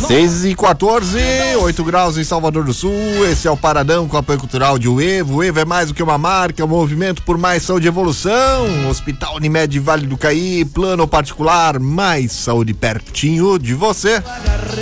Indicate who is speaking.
Speaker 1: 6h14, 8 graus em Salvador do Sul. Esse é o Paradão com apoio cultural de Uevo. Uevo é mais do que uma marca, um movimento por mais saúde e evolução. Hospital Unimed Vale do Caí, plano particular, mais saúde pertinho de você.